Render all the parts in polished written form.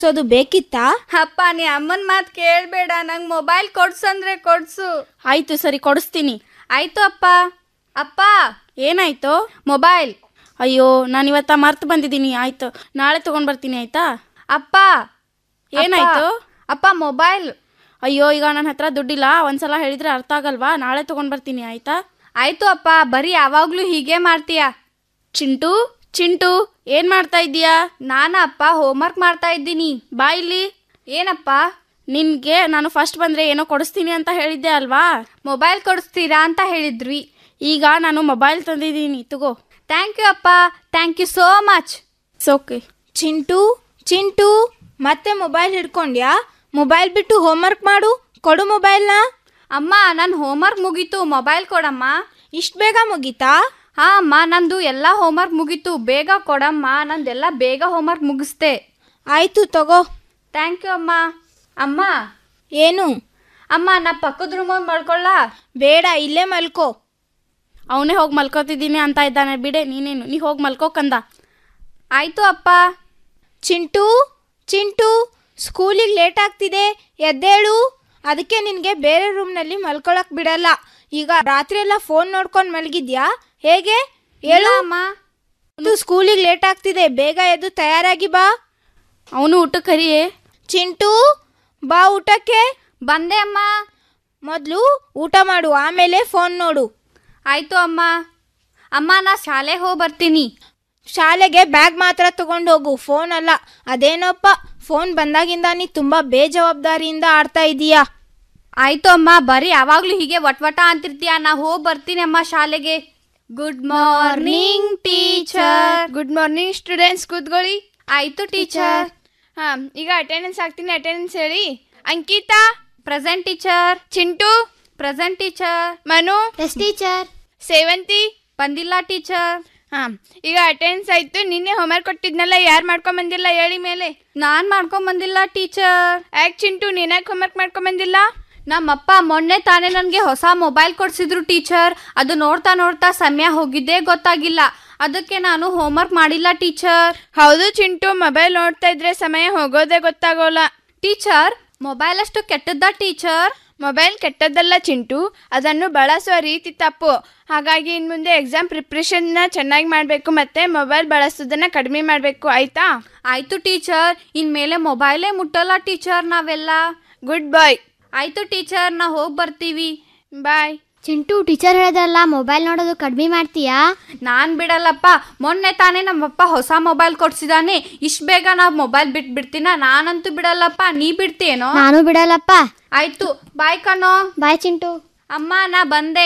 ಅದು ಬೇಕಿತ್ತಾ? ಅಪ್ಪ ನೀ ಅಮ್ಮನ ಮಾತು ಕೇಳಬೇಡ, ನಂಗೆ ಮೊಬೈಲ್ ಕೊಡ್ಸಂದ್ರೆ ಕೊಡ್ಸು. ಆಯ್ತು ಸರಿ, ಕೊಡಿಸ್ತೀನಿ. ಆಯ್ತು ಅಪ್ಪ. ಅಪ್ಪ ಏನಾಯ್ತು? ಮೊಬೈಲ್. ಅಯ್ಯೋ, ನಾನು ಇವತ್ತ ಮರ್ತು ಬಂದಿದ್ದೀನಿ. ಆಯ್ತು, ನಾಳೆ ತಗೊಂಡ್ ಬರ್ತೀನಿ. ಆಯ್ತಾ? ಅಪ್ಪ ಏನಾಯ್ತು? ಅಪ್ಪ ಮೊಬೈಲ್. ಅಯ್ಯೋ, ಈಗ ನನ್ನ ಹತ್ರ ದುಡ್ಡಿಲ್ಲ. ಒಂದ್ಸಲ ಹೇಳಿದ್ರೆ ಅರ್ಥ ಆಗಲ್ವಾ? ನಾಳೆ ತಗೊಂಡ್ ಬರ್ತೀನಿ. ಆಯ್ತಾ? ಆಯ್ತು ಅಪ್ಪ, ಬರೀ ಯಾವಾಗ್ಲೂ ಹೀಗೆ ಮಾಡ್ತೀಯ. ಚಿಂಟು ಚಿಂಟು, ಏನ್ ಮಾಡ್ತಾ ಇದ್ದೀಯಾ? ಅಪ್ಪ ಹೋಮ್ವರ್ಕ್ ಮಾಡ್ತಾ ಇದ್ದೀನಿ. ಬಾ ಇಲ್ಲಿ. ಏನಪ್ಪ? ನಿನ್ಗೆ ನಾನು ಫಸ್ಟ್ ಬಂದ್ರೆ ಏನೋ ಕೊಡಿಸ್ತೀನಿ ಅಂತ ಹೇಳಿದ್ದೆ ಅಲ್ವಾ? ಮೊಬೈಲ್ ಕೊಡಿಸ್ತೀರಾ ಅಂತ ಹೇಳಿದ್ರಿ. ಈಗ ನಾನು ಮೊಬೈಲ್ ತಂದಿದ್ದೀನಿ, ತಗೋ. ಥ್ಯಾಂಕ್ ಯು ಅಪ್ಪ, thank you so much. Okay. Chintu ಮತ್ತೆ ಮೊಬೈಲ್ ಹಿಡ್ಕೊಂಡ್ಯಾ? ಮೊಬೈಲ್ ಬಿಟ್ಟು ಹೋಮ್ವರ್ಕ್ ಮಾಡು. ಕೊಡು ಮೊಬೈಲ್ನ. ಅಮ್ಮ, ನನ್ನ ಹೋಮ್ವರ್ಕ್ ಮುಗೀತು, ಮೊಬೈಲ್ ಕೊಡಮ್ಮ. ಇಷ್ಟು ಬೇಗ ಮುಗೀತಾ? ಹಾಂ ಅಮ್ಮ, ನಂದು ಎಲ್ಲ ಹೋಮ್ವರ್ಕ್ ಮುಗೀತು, ಬೇಗ ಕೊಡಮ್ಮ. ನಂದೆಲ್ಲ ಬೇಗ ಹೋಮ್ವರ್ಕ್ ಮುಗಿಸ್ದೆ. ಆಯಿತು ತಗೋ. ಥ್ಯಾಂಕ್ ಯು ಅಮ್ಮ. ಅಮ್ಮ. ಏನು? ಅಮ್ಮ, ನಾ ಪಕ್ಕದ ರೂಮಲ್ಲಿ ಮಲ್ಕೊಳ್ಳ? ಬೇಡ, ಇಲ್ಲೇ ಮಲ್ಕೋ. ಅವನೇ ಹೋಗಿ ಮಲ್ಕೋತಿದ್ದೀನಿ ಅಂತ ಇದ್ದಾನೆ. ಬಿಡೆ, ನೀ ಹೋಗಿ ಮಲ್ಕೋಕಂದ. ಆಯಿತು ಅಪ್ಪ. ಚಿಂಟು ಸ್ಕೂಲಿಗೆ ಲೇಟ್ ಆಗ್ತಿದೆ, ಎದ್ದೇಳು. ಅದಕ್ಕೆ ನಿನಗೆ ಬೇರೆ ರೂಮ್ನಲ್ಲಿ ಮಲ್ಕೊಳಕ್ ಬಿಡಲ್ಲ. ಈಗ ರಾತ್ರಿ ಎಲ್ಲ ಫೋನ್ ನೋಡ್ಕೊಂಡು ಮಲಗಿದ್ಯಾ? ಹೇಗೆ ಹೇಳು ಅಮ್ಮ. ಸ್ಕೂಲಿಗೆ ಲೇಟ್ ಆಗ್ತಿದೆ, ಬೇಗ ಎದ್ದು ತಯಾರಾಗಿ ಬಾ. ಅವನು ಊಟಕ್ಕೆ ಕರಿಯೇ. ಚಿಂಟು ಬಾ ಊಟಕ್ಕೆ. ಬಂದೆ ಅಮ್ಮ. ಮೊದಲು ಊಟ ಮಾಡು, ಆಮೇಲೆ ಫೋನ್ ನೋಡು. ಆಯಿತು ಅಮ್ಮ. ಅಮ್ಮ, ನಾ ಶಾಲೆಗೆ ಹೋಗಿ ಬರ್ತೀನಿ. ಶಾಲೆಗೆ ಬ್ಯಾಗ್ ಮಾತ್ರ ತಗೊಂಡು ಹೋಗು, ಫೋನ್ ಅಲ್ಲ. ಅದೇನಪ್ಪ, ಫೋನ್ ಬಂದಾಗಿಂದ ನೀ ತುಂಬ ಬೇಜವಾಬ್ದಾರಿಯಿಂದ ಆಡ್ತಾ ಇದೀಯಾ. ಆಯಿತು ಅಮ್ಮ, ಬರೀ ಯಾವಾಗಲೂ ಹೀಗೆ ವಟ್ವಟ ಅಂತಿರ್ತೀಯ. ನಾ ಹೋಗಿ ಬರ್ತೀನಿ ಅಮ್ಮ ಶಾಲೆಗೆ. Good morning teacher. Good morning students, ಕೂತ್ಕೊಳ್ಳಿ. ಆಯಿತು ಟೀಚರ್. ಹಾಂ, ಈಗ ಅಟೆಂಡೆನ್ಸ್ ಹಾಕ್ತೀನಿ, ಅಟೆಂಡೆನ್ಸ್ ಹೇಳಿ. Ankita present teacher. Chintu present teacher. Manu yes teacher. ಸೇವಂತಿ ಬಂದಿಲ್ಲ ಟೀಚರ್. ಹಾಂ, ಈಗ ಅಟೆಂಡೆನ್ಸ್ ಆಯಿತು. ನಿನ್ನೆ ಹೋಮ್ವರ್ಕ್ ಕೊಟ್ಟಿದ್ನಲ್ಲ, ಯಾರು ಮಾಡ್ಕೊಂಬಂದಿಲ್ಲ ಹೇಳಿ ಮೇಲೆ. ನಾನು ಮಾಡ್ಕೊಂಬಂದಿಲ್ಲ ಟೀಚರ್. ಯಾಕೆ ಚಿಂಟು, ನೀನಾಕೆ ಹೋಮ್ವರ್ಕ್ ಮಾಡ್ಕೊಂಬಂದಿಲ್ಲ? ನಮ್ಮಪ್ಪ ಮೊನ್ನೆ ತಾನೇ ನನಗೆ ಹೊಸ ಮೊಬೈಲ್ ಕೊಡಿಸಿದ್ರು ಟೀಚರ್. ಅದು ನೋಡ್ತಾ ನೋಡ್ತಾ ಸಮಯ ಹೋಗಿದ್ದೇ ಗೊತ್ತಾಗಿಲ್ಲ. ಅದಕ್ಕೆ ನಾನು ಹೋಮ್ವರ್ಕ್ ಮಾಡಿಲ್ಲ ಟೀಚರ್. ಹೌದು ಚಿಂಟು, ಮೊಬೈಲ್ ನೋಡ್ತಾ ಇದ್ರೆ ಸಮಯ ಹೋಗೋದೇ ಗೊತ್ತಾಗೋಲ್ಲ. ಟೀಚರ್, ಮೊಬೈಲ್ ಅಷ್ಟು ಕೆಟ್ಟದ್ದ ಟೀಚರ್? ಮೊಬೈಲ್ ಕೆಟ್ಟದ್ದಲ್ಲ ಚಿಂಟು, ಅದನ್ನು ಬಳಸುವ ರೀತಿ ತಪ್ಪು. ಹಾಗಾಗಿ ಇನ್ನು ಮುಂದೆ ಎಕ್ಸಾಮ್ ಪ್ರಿಪ್ರೇಷನ್ನ ಚೆನ್ನಾಗಿ ಮಾಡಬೇಕು, ಮತ್ತು ಮೊಬೈಲ್ ಬಳಸೋದನ್ನು ಕಡಿಮೆ ಮಾಡಬೇಕು. ಆಯಿತಾ? ಆಯಿತು ಟೀಚರ್, ಇನ್ಮೇಲೆ ಮೊಬೈಲೇ ಮುಟ್ಟಲ್ಲ ಟೀಚರ್ ನಾವೆಲ್ಲ. ಗುಡ್ ಬಾಯ್. ಆಯಿತು ಟೀಚರ್, ನಾ ಹೋಗಿ ಬರ್ತೀವಿ. ಬಾಯ್. ಚಿಂಟು, ಟೀಚರ್ ಹೇಳಿದ್ರಲ್ಲ ಮೊಬೈಲ್ ನೋಡೋದು ಕಡಿಮೆ ಮಾಡ್ತೀಯಾ? ನಾನು ಬಿಡಲ್ಲಪ್ಪ. ಮೊನ್ನೆ ತಾನೇ ನಮ್ಮಪ್ಪ ಹೊಸ ಮೊಬೈಲ್ ಕೊಡ್ಸಿದಾನೆ. ಇಷ್ಟು ಬೇಗ ನಾವು ಮೊಬೈಲ್ ಬಿಟ್ಬಿಡ್ತೀನ? ನಾನಂತೂ ಬಿಡಲ್ಲಪ್ಪ. ನೀ ಬಿಡ್ತೀಯೇನೋ? ನಾನು ಬಿಡಲ್ಲಪ್ಪ. ಆಯ್ತು, ಬಾಯ್ ಕಣೋ. ಬಾಯ್ ಚಿಂಟು. ಅಮ್ಮ, ನಾ ಬಂದೆ.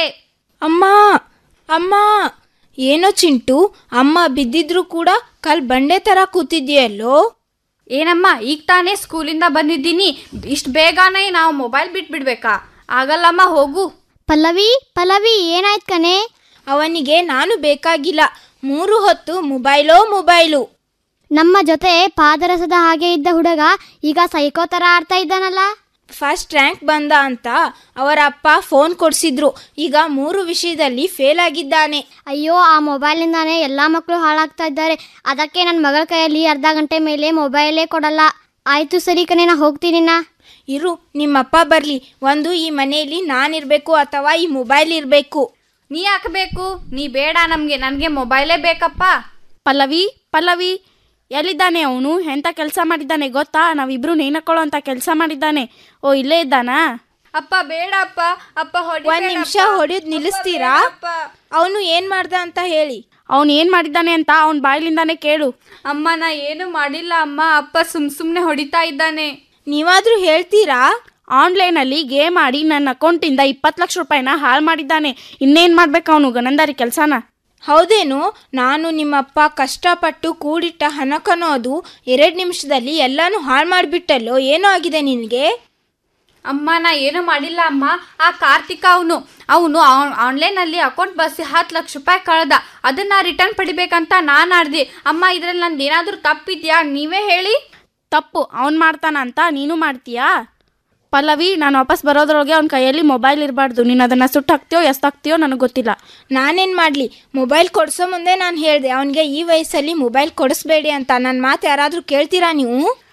ಅಮ್ಮ ಏನೋ ಚಿಂಟು, ಅಮ್ಮ ಬಿದ್ದಿದ್ರು ಕೂಡ ಬಂಡೆ ಥರ ಕೂತಿದ್ಯಲ್ಲೋ. ಏನಮ್ಮ, ಈಗ ತಾನೇ ಸ್ಕೂಲಿಂದ ಬಂದಿದ್ದೀನಿ. ಇಷ್ಟು ಬೇಗನೆ ನಾವು ಮೊಬೈಲ್ ಬಿಟ್ಬಿಡ್ಬೇಕಾ? ಆಗಲ್ಲಮ್ಮ, ಹೋಗು. ಪಲ್ಲವಿ ಏನಾಯ್ತು ಕಣೆ? ಅವನಿಗೆ ನಾನು ಬೇಕಾಗಿಲ್ಲ. 3 ಹೊತ್ತು ಮೊಬೈಲು. ನಮ್ಮ ಜೊತೆ ಪಾದರಸದ ಹಾಗೆ ಇದ್ದ ಹುಡುಗ ಈಗ ಸೈಕೋ ಥರ ಆಡ್ತಾ ಇದ್ದಾನಲ್ಲ. ಫಸ್ಟ್ ರ್ಯಾಂಕ್ ಬಂದ ಅಂತ ಅವರ ಅಪ್ಪ ಫೋನ್ ಕೊಡಿಸಿದ್ರು. ಈಗ 3 ವಿಷಯದಲ್ಲಿ ಫೇಲ್ ಆಗಿದ್ದಾನೆ. ಅಯ್ಯೋ, ಆ ಮೊಬೈಲಿಂದಾನೇ ಎಲ್ಲ ಮಕ್ಕಳು ಹಾಳಾಗ್ತಾ ಇದ್ದಾರೆ. ಅದಕ್ಕೆ ನನ್ನ ಮಗಳ ಕೈಯಲ್ಲಿ ಅರ್ಧ ಗಂಟೆ ಮೇಲೆ ಮೊಬೈಲೇ ಕೊಡಲ್ಲ. ಆಯಿತು ಸರಿ ಕಣೆ, ನಾ ಹೋಗ್ತೀನಿ. ಇರು, ನಿಮ್ಮಪ್ಪ ಬರಲಿ. ಒಂದು ಈ ಮನೆಯಲ್ಲಿ ನಾನಿರಬೇಕು ಅಥವಾ ಈ ಮೊಬೈಲ್ ಇರಬೇಕು. ನೀ ಹಾಕಬೇಕು. ನೀ ಬೇಡ, ನನಗೆ ಮೊಬೈಲೇ ಬೇಕಪ್ಪ. ಪಲ್ಲವಿ ಎಲ್ಲಿದ್ದಾನೆ ಅವನು? ಎಂಥ ಕೆಲಸ ಮಾಡಿದ್ದಾನೆ ಗೊತ್ತಾ? ನಾವಿಬ್ರು ನೇನಕೊಳ್ಳೋ ಅಂತ ಕೆಲಸ ಮಾಡಿದ್ದಾನೆ. ಓ, ಇಲ್ಲೇ ಇದ್ದಾನಾ? ಅಪ್ಪ ಬೇಡ ಅಪ್ಪ. ಅಪ್ಪ ಒಂದು ನಿಮಿಷ ಹೊಡೆಯೋದು ನಿಲ್ಲಿಸ್ತೀರಾ? ಅವನು ಏನು ಮಾಡ್ದ ಅಂತ ಹೇಳಿ. ಅವನು ಏನು ಮಾಡಿದ್ದಾನೆ ಅಂತ ಅವನ ಬಾಯಿಲಿಂದಾನೆ ಕೇಳು. ಅಮ್ಮ, ನಾ ಏನು ಮಾಡಿಲ್ಲ ಅಮ್ಮ. ಅಪ್ಪ ಸುಮ್ಮನೆ ಹೊಡಿತಾ ಇದ್ದಾನೆ. ನೀವಾದರೂ ಹೇಳ್ತೀರಾ? ಆನ್ಲೈನಲ್ಲಿ ಗೇಮ್ ಆಡಿ ನನ್ನ ಅಕೌಂಟಿಂದ 20 ಲಕ್ಷ ರೂಪಾಯಿನ ಹಾಳು ಮಾಡಿದ್ದಾನೆ. ಇನ್ನೇನು ಮಾಡ್ಬೇಕು ಅವನು ಗನಂದಾರಿ ಕೆಲಸನ? ಹೌದೇನು? ನಾನು ನಿಮ್ಮಪ್ಪ ಕಷ್ಟಪಟ್ಟು ಕೂಡಿಟ್ಟ ಹಣಕನ್ನೋದು 2 ನಿಮಿಷದಲ್ಲಿ ಎಲ್ಲನೂ ಹಾಳು ಮಾಡಿಬಿಟ್ಟಲ್ಲೋ. ಏನೋ ಆಗಿದೆ ನಿನಗೆ? ಅಮ್ಮ, ನಾ ಏನು ಮಾಡಿಲ್ಲ ಅಮ್ಮ. ಆ ಕಾರ್ತಿಕ ಅವನು ಆನ್ಲೈನಲ್ಲಿ ಅಕೌಂಟ್ ಬಳಸಿ 10 ಲಕ್ಷ ರೂಪಾಯಿ ಕಳೆದ. ಅದನ್ನು ರಿಟರ್ನ್ ಪಡಿಬೇಕಂತ ನಾನು ಆಡ್ದೆ. ಅಮ್ಮ, ಇದರಲ್ಲಿ ನಂದು ಏನಾದರೂ ತಪ್ಪಿದ್ಯಾ? ನೀವೇ ಹೇಳಿ. ತಪ್ಪು ಅವನು ಮಾಡ್ತಾನ ಅಂತ ನೀನು ಮಾಡ್ತೀಯಾ? ಪಲ್ಲವಿ, ನಾನು ವಾಪಸ್ ಬರೋದ್ರೊಳಗೆ ಅವ್ನ ಕೈಯಲ್ಲಿ ಮೊಬೈಲ್ ಇರಬಾರ್ದು. ನೀನು ಅದನ್ನು ಸುಟ್ಟು ಹಾಕ್ತೀಯೋ ಎಷ್ಟಾಗ್ತೀಯೋ ನನಗೆ ಗೊತ್ತಿಲ್ಲ. ನಾನೇನು ಮಾಡಲಿ? ಮೊಬೈಲ್ ಕೊಡಿಸೋ ಮುಂದೆ ನಾನು ಹೇಳಿದೆ ಅವನಿಗೆ ಈ ವಯಸ್ಸಲ್ಲಿ ಮೊಬೈಲ್ ಕೊಡಿಸ್ಬೇಡಿ ಅಂತ. ನನ್ನ ಮಾತು ಯಾರಾದರೂ ಕೇಳ್ತೀರಾ ನೀವು?